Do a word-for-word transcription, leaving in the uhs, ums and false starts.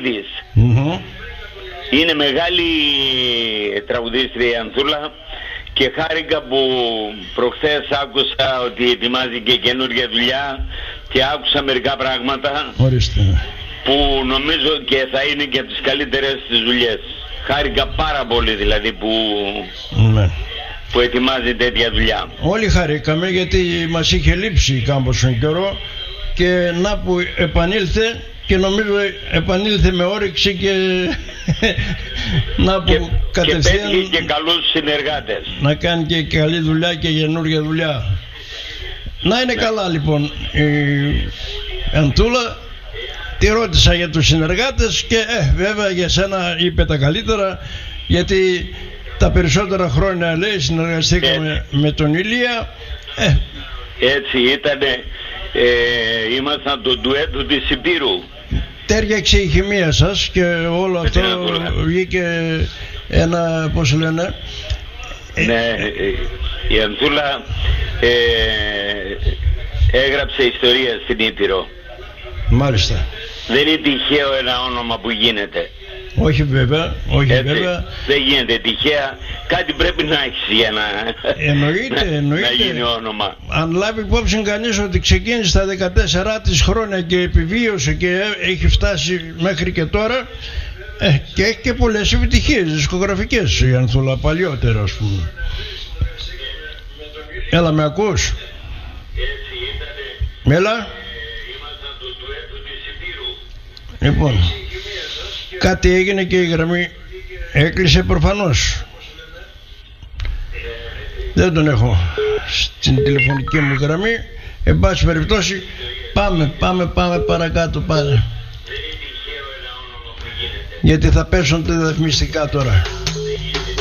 Μαυρίδης. Mm-hmm. Είναι μεγάλη τραγουδίστρια η Ανθούλα και χάρηκα που προχθές άκουσα ότι ετοιμάζει και καινούργια δουλειά και άκουσα μερικά πράγματα. Ορίστε. Που νομίζω και θα είναι και από τις καλύτερες τις δουλειές. Χάρηκα πάρα πολύ δηλαδή που, ναι. που ετοιμάζει τέτοια δουλειά. Όλοι χαρήκαμε γιατί μας είχε λείψει κάμποσον καιρό και να που επανήλθε και νομίζω επανήλθε με όρεξη και να που και, κατευθείαν και πέτυχε και καλούς συνεργάτες. Να κάνει και καλή δουλειά και καινούργια δουλειά. Να είναι ναι. Καλά λοιπόν η Ανθούλα. Τη ρώτησα για τους συνεργάτες και ε, βέβαια για σένα είπε τα καλύτερα, γιατί τα περισσότερα χρόνια λέει συνεργαστήκαμε με τον Ηλία. Ε, Έτσι ήτανε, ε, ήμασταν το ντουέτο της Υπήρου. Τέριαξε η χημεία σας και όλο αυτό βγήκε ένα, πώς λένε. Ναι, η Ανθούλα ε, έγραψε ιστορία στην Ήπειρο. Μάλιστα. Δεν είναι τυχαίο ένα όνομα που γίνεται. Όχι βέβαια, όχι έτσι, βέβαια. Δεν γίνεται τυχαία. Κάτι πρέπει να έχει για να, εννοείται, να, εννοείται. να γίνει όνομα. Αν λάβει υπόψη κανείς ότι ξεκίνησε στα δεκατέσσερα της χρόνια και επιβίωσε και έχει φτάσει μέχρι και τώρα, ε, και έχει και πολλές επιτυχίες δισκογραφικές η Ανθούλα, παλιότερα ας πούμε. Έλα, με ακούς? Έλα. Λοιπόν, κάτι έγινε και η γραμμή έκλεισε προφανώς. Δεν τον έχω στην τηλεφωνική μου γραμμή. Εν πάση περιπτώσει, πάμε, πάμε, πάμε παρακάτω πάλι. Γιατί θα πέσουν τα διαφημιστικά τώρα.